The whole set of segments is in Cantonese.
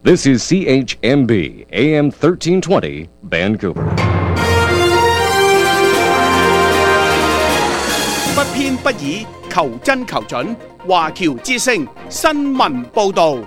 This is CHMB AM 1320 Vancouver。 不偏不倚，求真求準。華僑之聲新聞報導。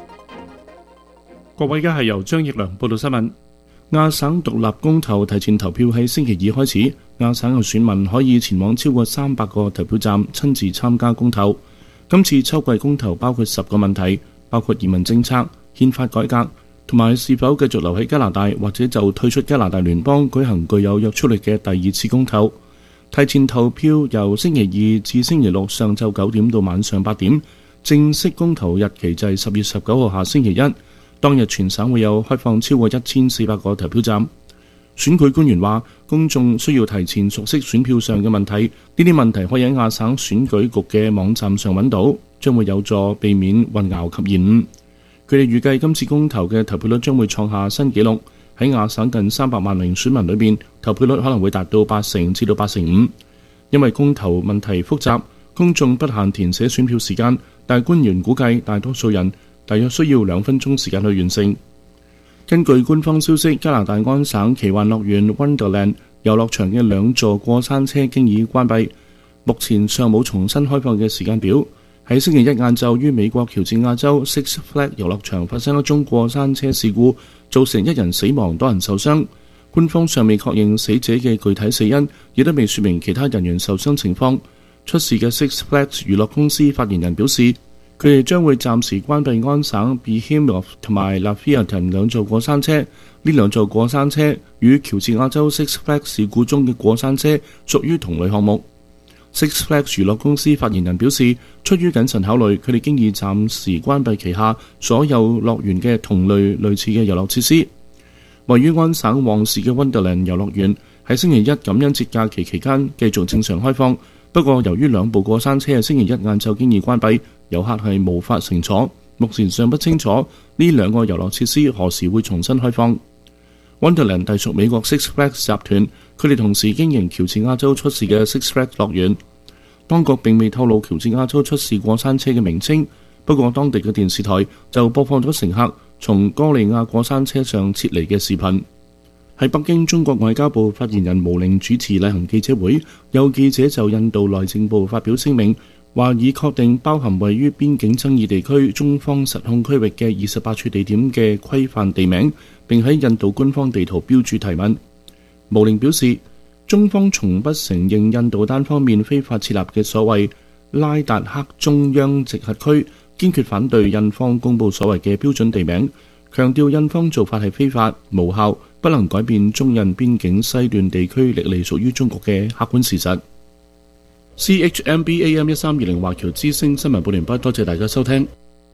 各位，而家係由張奕良報道新聞。亞省獨立公投提前投票喺星期二開始，亞省嘅選民可以前往超過300個投票站親自參加公投。今次秋季公投包括10個問題，包括移民政策、憲法改革，同埋是否繼續留喺加拿大或者就退出加拿大聯邦舉行具有約束力嘅第2次公投。提前投票由星期二至星期六上晝9點到晚上8點，正式公投日期就係10月19號下星期一。當日全省會有開放超過1400個投票站。選舉官員話，公眾需要提前熟悉選票上嘅問題，呢啲問題可以喺亞省選舉局嘅網站上揾到，將會有助避免混淆及延誤。佢哋預計今次公投嘅投票率將會創下新紀錄，喺亞省近300萬名選民裏邊，投票率可能會達到80%至到85%。因為公投問題複雜，公眾不限填寫選票時間，但係官員估計大多數人大約需要2分鐘時間去完成。根據官方消息，加拿大安省奇幻樂園 Wonderland 遊樂場嘅2座過山車經已關閉，目前尚冇重新開放嘅時間表。喺星期一晏晝，於美國喬治亞州 Six Flags 遊樂場發生一宗過山車事故，造成1人死亡，多人受傷。官方尚未確認死者嘅具體死因，亦都未說明其他人員受傷情況。出事嘅 Six Flags 娛樂公司發言人表示，佢哋將會暫時關閉安省 Behemoth 同埋 Lafayette 2座過山車。呢2座過山車與喬治亞州 Six Flags 事故中嘅過山車屬於同類項目。Six Flags 娛樂公司發言人表示，出於謹慎考慮，佢哋經已暫時關閉旗下所有樂園嘅同類似嘅遊樂設施。位於安省旺市嘅 Wonderland 遊樂園喺星期一感恩節假期期間繼續正常開放，不過由於2部過山車喺星期一晏晝經已關閉，遊客係無法乘坐。目前尚不清楚呢2個遊樂設施何時會重新開放。Wonderland 隸屬美國 Six Flags 集團，佢哋同時經營喬治亞州出事嘅 Six Flags 樂園。當局並未透露喬治亞州出事過山車嘅名稱，不過當地嘅電視台就播放咗乘客從哥利亞過山車上撤離嘅視頻。喺北京，中國外交部發言人毛寧主持例行記者會，有記者就印度內政部發表聲明，話已確定包含位於邊境爭議地區中方實控區域嘅28處地點嘅規範地名，並喺印度官方地圖標註提問。毛寧表示，中方從不承認印度單方面非法設立嘅所謂拉達克中央直轄區，堅決反對印方公佈所謂嘅標準地名，強調印方做法係非法無效，不能改變中印邊境西段地區歷嚟屬於中國嘅客觀事實。CHMB AM 1320華僑之聲新聞報完畢，多謝大家收聽。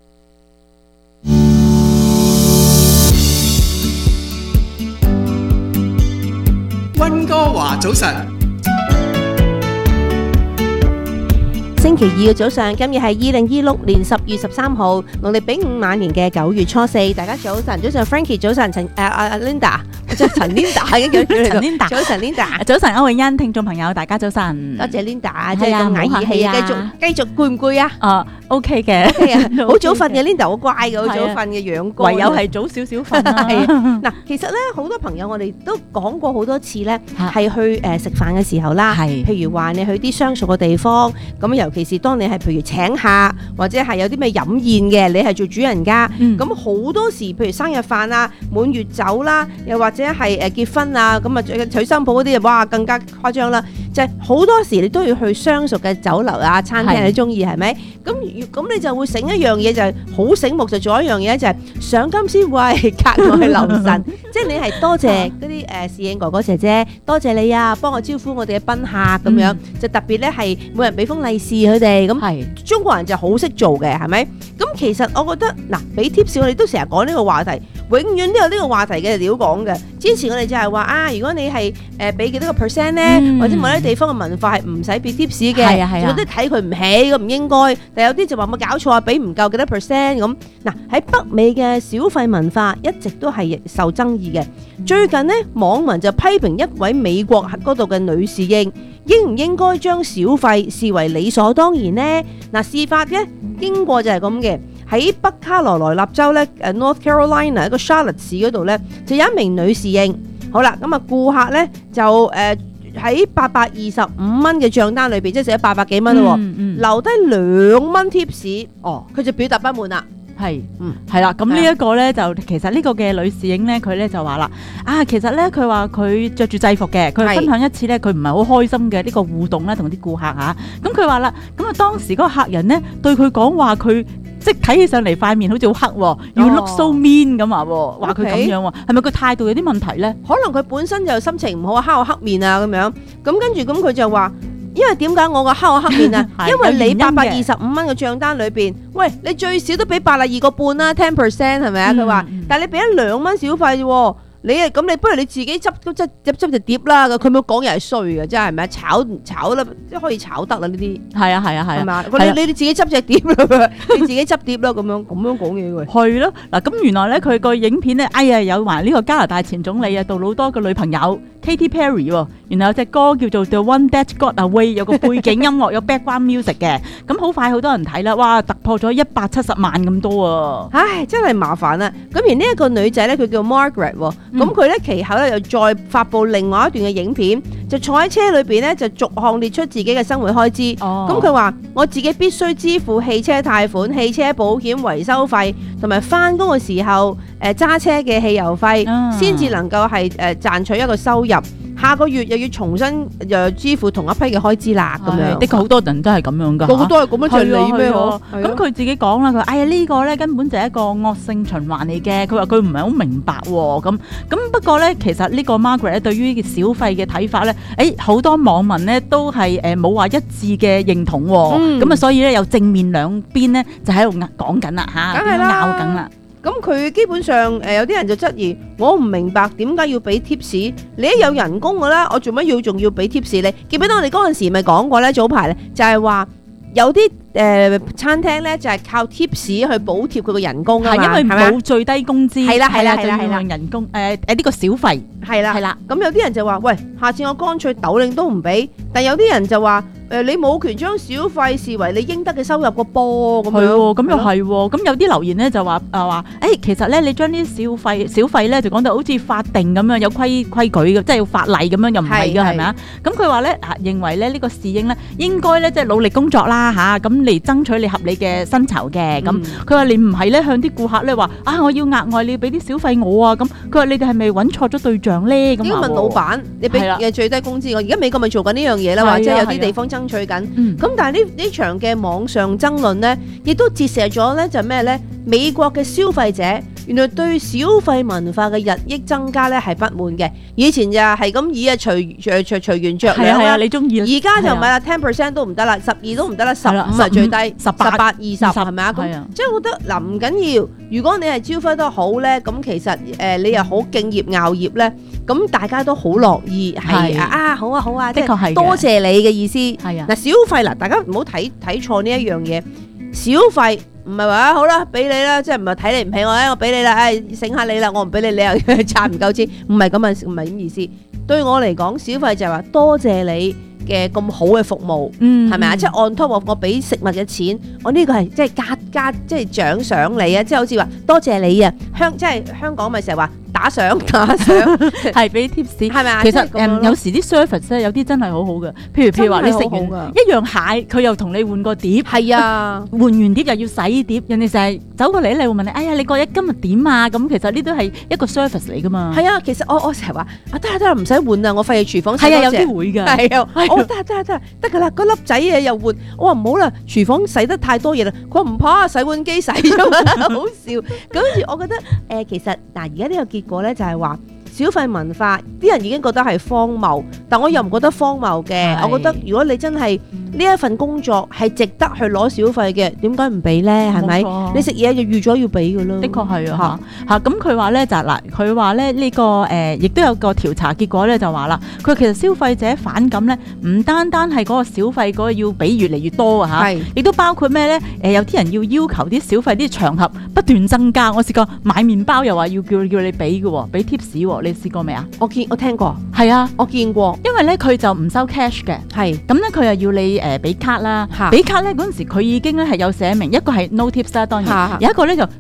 溫哥華早晨， 星期2嘅早上，今日係2026年10月13號，農曆丙午晚年嘅9月初4。大家早晨，早晨 Frankie， 早晨Linda， 即係陳 Linda 嘅叫你，Linda， 早晨 Linda， 早晨歐慧欣，聽眾朋友大家早晨， 多謝 Linda， 即係咁捱熱氣啊，繼續攰唔攰啊 ？OK 嘅， 好早瞓嘅 Linda 好乖嘅，好早瞓嘅樣哥， 唯有係早少少瞓啦。 嗱，其實咧好多朋友我哋都講過好多次咧，係去食飯嘅時候啦，譬如話你去啲相熟嘅地方，咁尤其是當你係譬如請客或者係有啲咩飲宴嘅，你係做主人家，咁好多時譬如生日飯啊、滿月酒啦，又或者係結婚啊，咁啊娶新抱嗰啲，哇更加誇張啦！就係好多時你都要去相熟嘅酒樓啊、餐廳，你中意係咪？咁你就會醒一樣嘢，就係好醒目，就做一樣嘢，就係上金先會格外留神，即係你係多謝嗰啲侍應哥哥姐姐，多謝你啊，幫我招呼我哋嘅賓客咁樣，就特別咧係每人俾封利是佢哋，咁中國人就好識做嘅，係咪？咁其實我覺得嗱，俾 tips 我哋都成日講呢個話題，永遠都有呢個話題嘅料講嘅。之前我哋就係話啊，如果你係俾幾多個 percent 咧，或者某啲地方嘅文化係唔使俾 tips 嘅，有啲睇佢唔起，咁唔應該。但有啲就話冇搞錯啊，俾唔夠幾多 percent 咁。嗱，喺北美嘅小費文化一直都係受爭議嘅。最近呢，網民就批評一位美國嗰度嘅女侍應，應唔應該將小費視為理所當然呢？嗱，事發嘅經過就係咁嘅。 喺北卡羅來納州咧，North Carolina 一個 Charlotte 市嗰度咧，就有一名女侍應。好啦，咁啊顧客咧就喺825蚊嘅帳單裏邊，即係寫咗800幾蚊咯，留低2蚊 tips，佢就表達不滿啦。 係啦，咁呢一個咧就其實呢個嘅女侍應咧，佢咧就話啦，其實咧佢話佢着住制服嘅，佢分享一次咧，佢唔係好開心嘅呢個互動咧，同啲顧客嚇。咁佢話啦，咁啊當時嗰個客人咧對佢講話，佢即係睇起上嚟塊面好似好黑喎，要 look so mean 咁話佢咁樣喎，係咪佢態度有啲問題咧？可能佢本身就心情唔好，黑我黑面啊咁樣，咁跟住咁佢就話。因為點解我個黑我黑面啊？因為你825蚊嘅帳單裏邊，喂，你最少都俾82個半啦 ，10% 係咪啊？佢話，但係你俾咗2蚊小費啫，你咁你不如你自己執隻碟啦。佢冇講又係衰嘅，真係咪啊？炒啦，即係可以炒得啦呢啲。係啊，係嘛？你自己執隻碟啦，你自己執碟啦，咁樣講嘢喎。係咯，嗱咁原來咧佢個影片咧，有埋呢個加拿大前總理杜魯多嘅女朋友。Katy Perry 喎，然後有隻歌叫做 The One That Got Away， 有個背景音樂有 background music 嘅，咁好快好多人睇啦，哇突破咗170萬咁多啊！唉，真係麻煩啦。咁而呢一個女仔咧，佢叫 Margaret 喎，咁佢咧其後咧又再發布另外一段嘅影片，就坐喺車裏邊咧就逐項列出自己嘅生活開支。咁佢話我自己必須支付汽車貸款、汽車保險維修費，同埋翻工嘅時候揸車嘅汽油費，先至能夠係賺取一個收入。下個月又要重新支付同一批嘅開支啦，咁樣的確好多人都係咁樣噶，個個都係咁樣，就係你咩？咁佢自己講啦，佢話呢個咧根本就係一個惡性循環嚟嘅。佢話佢唔係好明白喎，咁不過咧，其實呢個 Margaret 咧對於小費嘅睇法咧，好多網民咧都係冇話一致嘅認同喎，咁所以咧有正面兩邊咧就喺度講緊啦嚇，拗緊啦。咁佢基本上有啲人就質疑，我唔明白點解要俾 tips？ 你一有人工嘅啦，我做乜仲要俾 tips 你？記唔記得我哋嗰陣時咪講過咧？早排咧就係話有啲餐廳咧就係靠 tips 去補貼佢個人工啊嘛，因為冇最低工資，係啦，就要用人工呢個小費係啦。咁有啲人就話：喂，下次我乾脆斗零都唔俾。但有啲人就話。你冇權將小費視為你應得嘅收入個波咁樣，咁又係喎。咁有啲留言咧就話其實咧你將啲小費咧就講到好似法定咁樣有規矩嘅，即係要法例咁樣，又唔係㗎，係咪啊？咁佢話咧認為咧呢個侍應咧應該咧即係努力工作啦嚇，咁嚟爭取你合理嘅薪酬嘅。咁佢話你唔係咧向啲顧客咧話我要額外你要俾啲小費我啊咁。佢話你哋係咪揾錯咗對象咧？咁應該問老闆，你俾嘅最低工資我。而家美國咪做緊呢樣嘢啦，或者有啲地方爭取緊，咁但係呢場嘅網上爭論呢，亦都折射咗呢就咩呢？美國嘅消費者原來對小費文化嘅日益增加呢係不滿嘅。以前就係咁以隨緣着量啦，你中意。而家就唔係啦，10% 都唔得啦，12都唔得啦，15係最低，18、20係咪啊？咁即係我覺得唔緊要。如果你係招揮得好呢，咁其實你又好敬業熬業呢，咁大家都好樂意係好啊，的確係多謝你嘅意思。係啊，嗱小費嗱，大家唔好睇錯呢一樣嘢。小費唔係話好啦，俾你啦，即係唔係睇你唔起我咧，我俾你啦，醒下你啦，我唔俾你，你又賺唔夠錢，唔係咁啊，唔係咁意思。對我嚟講，小費就係話多謝你嘅咁好嘅服務，係咪啊？即係on top我俾食物嘅錢，我呢個係即係加即係獎賞你啊！即係好似話多謝你啊，即係香港咪成日話打賞係俾 tips 係咪啊？其實有時啲 service 咧有啲真係好好嘅，譬如話你食完一樣蟹，佢又同你換個碟，係啊，換完碟又要洗碟，人哋成日走過嚟咧，會問你，哎呀，你覺得今日點啊？咁其實呢都係一個 service 嚟噶嘛。係啊，其實我成日話得啦，唔使換啊，我費事廚房洗多謝。係啊，有啲會㗎。係啊，得㗎啦，嗰粒仔嘢又換。我話唔好啦，廚房洗得太多嘢啦。佢話唔怕，洗碗機洗啫嘛，好笑。跟住我覺得其實嗱，而家呢個結果咧就係話小費文化，啲人已經覺得係荒謬，但我又唔覺得荒謬嘅。我覺得如果你真係呢一份工作係值得去攞小費嘅，點解唔俾咧？係咪？你食嘢就預咗要俾㗎咯。的確係啊，嚇咁佢話咧就嗱，佢話咧呢個亦都有個調查結果咧就話啦，佢其實消費者反感咧，唔單係嗰個小費嗰個要俾越嚟越多啊嚇，亦都包括咩咧？有啲人要求啲小費啲場合不斷增加。我試過買麵包又話要叫你俾嘅喎，俾 tips 喎。你試過未啊？我聽過，係啊，我見過。因為咧佢就唔收 cash 嘅，係咁咧佢又要你俾卡啦，俾卡咧嗰陣時佢已經咧係有寫明，一個係 no tips 啦，當然有一個咧就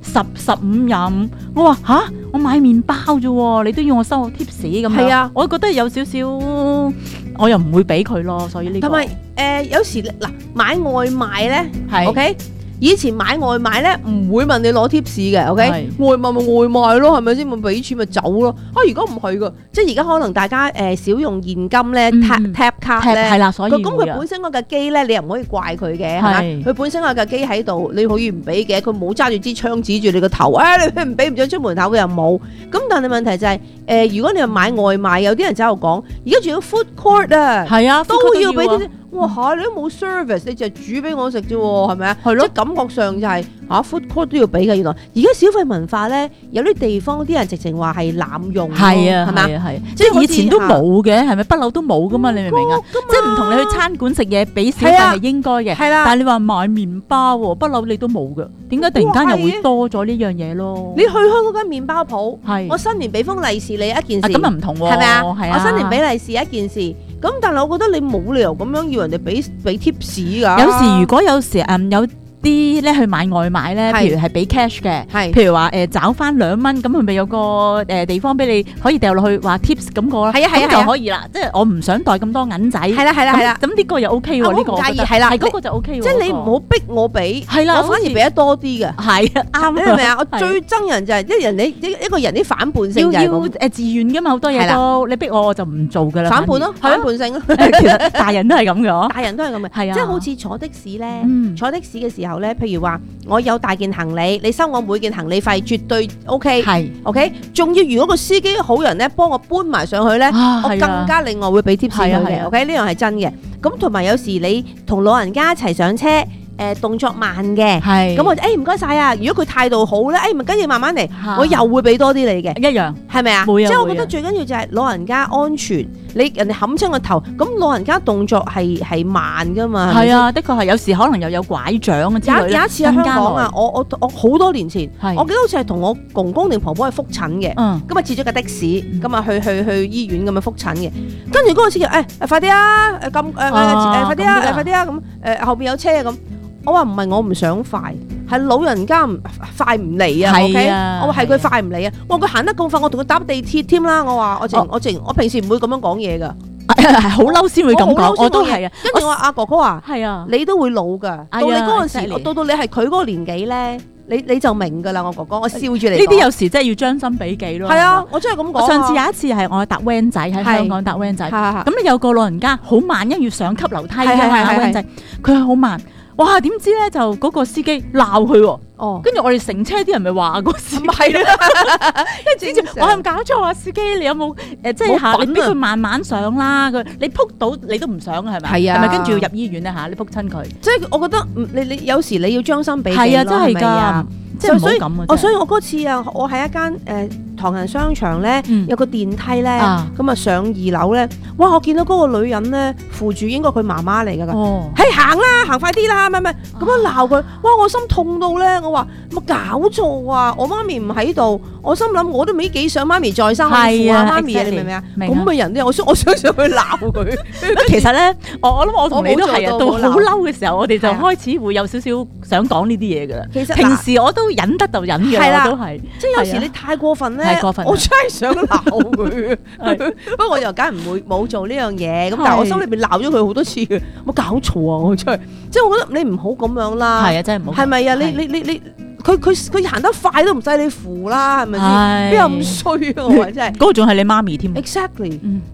15-25。我話吓，我買麵包啫喎，你都要我收 tips 咁樣。係啊，我覺得有少少，我又唔會俾佢咯，所以呢個。同埋有時嗱買外賣咧，OK。以前買外賣咧唔會問你攞 tips 嘅 ，OK？ 外賣咪外賣咯，係咪先？咪俾錢咪走咯。如果唔係噶，即係而家可能大家少用現金咧 tap 卡咧， 係啦，所以咁佢本身嗰架機咧，你又唔可以怪佢嘅，係咪？佢本身嗰架機喺度，你可以唔俾嘅，佢冇揸住支槍指住你個頭，你唔俾唔准出門口，佢又冇。咁但係問題就係如果你話買外賣，有啲人就喺度講，而家仲有 food court 啊， 係啊， 都要俾啲。哇嚇！你都冇 service，你就係煮俾我食啫喎，係咪啊？係咯，即係感覺上就係food court 都要俾嘅。原來而家消費文化咧，有啲地方啲人直情話係濫用，係啊，係咪啊？ 即係以前都冇嘅，係咪不嬲都冇噶嘛？你明唔明啊？即係唔同你去餐館食嘢俾小費係應該嘅，係啦。但係你話買麵包喎，不嬲你都冇嘅，點解突然間又會多咗呢樣嘢咯？你去開嗰間麵包鋪，我新年俾封利是你一件事，咁啊唔同喎，係咪啊？我新年俾利是一件事。咁但係我覺得你冇理由咁樣要人哋俾 tips 㗎。有時如果有時有啲咧去買外賣咧，譬如係俾 cash 嘅，譬如話找翻2蚊，咁佢咪有個地方俾你可以掉落去話 tips 咁個啦，咁就可以啦。即係我唔想袋咁多銀仔，係啦，咁呢個又 OK 喎，呢個我介意係啦，係嗰個就 OK 喎。即係你唔好逼我俾，係啦，我反而俾得多啲嘅，係啊，啱。你明唔明啊？我最憎人就係即係人哋一個人啲反叛性就係要自願㗎嘛，好多嘢都你逼我就唔做㗎啦。反叛咯，反叛性咯。其實大人都係咁嘅，大人都係咁嘅，係啊，即係好似坐的士咧，坐的士嘅時候咧，譬如話我有大件行李，你收我每件行李費，絕對 OK， 係 OK。仲要如果個司機好人咧，幫我搬埋上去咧，我更加另外會俾 tips 佢嘅 OK， 呢樣係真嘅。咁同埋有時你同老人家一齊上車，動作慢嘅，咁我唔該晒啊。如果佢態度好咧，唔跟住慢慢嚟，我又會俾多啲你嘅，一樣係咪啊？即係我覺得最緊要就係老人家安全。你人哋冚親個頭，咁老人家動作係慢噶嘛？係啊，的確係有時可能又有拐杖啊之類。有一次喺香港啊，我好多年前，我記得好似係同我公公定婆婆去覆診嘅，咁啊截咗架的士，咁啊去醫院咁樣覆診嘅，跟住嗰個司機快啲啊，快啲啊，快啲啊，咁後邊有車啊咁。我話唔係我唔想快，係老人家快唔嚟啊 ，OK？ 我話係佢快唔嚟啊，我話佢行得咁快，我同佢搭地鐵添啦。我話我平時唔會咁樣講嘢噶，好嬲先會咁講，我都係啊。跟住我話阿哥哥話，係啊，你都會老噶，到你嗰個時，到你係佢嗰個年紀咧，你就明噶啦。我哥哥，我笑住你。呢啲有時真係要將心比己咯。係啊，我真係咁講。上次有一次係我搭 van 仔喺香港搭 van 仔，咁你有個老人家好慢，因為要上級樓梯嘅嘛 van 仔，佢係好慢。哇！點知咧就嗰個司機鬧佢喎，跟住我哋成車啲人咪話個司機，係啦，跟住我係唔搞錯啊！司機你有冇即係你俾佢慢慢上啦？你撲到你都唔想係咪？係啊，係咪跟住要入醫院咧嚇？你撲親佢，即係我覺得你有時你要將心比己咯，係啊，真係㗎。即係唔好咁啊！所以我嗰次啊，我喺一間唐人商場咧，有個電梯咧，咁啊上2樓咧，哇！我見到嗰個女人咧扶住應該佢媽媽嚟㗎，行啦，行快啲啦，咁樣鬧佢，哇！我心痛到咧，我話冇搞錯啊！我媽咪唔喺度，我心諗我都未幾想媽咪再生，係啊，媽咪啊，你明唔明啊？咁嘅人咧，我想上去鬧佢。其實咧，我諗我同你都係啊，到好嬲嘅時候，我哋就開始會有少少想講呢啲嘢㗎啦。其實平時我都忍得就忍嘅，我都係。即係有時你太過分咧，我真係想鬧佢。不過我又梗係唔會冇做呢樣嘢，咁但係我心裏邊鬧咗佢好多次嘅，冇搞錯啊！我真係，即係我覺得你唔好咁樣啦。係啊，真係唔好。係咪啊？你佢行得快都唔使你扶啦，係咪先？邊有咁衰啊？我話真係。嗰個仲係你媽咪添。Exactly。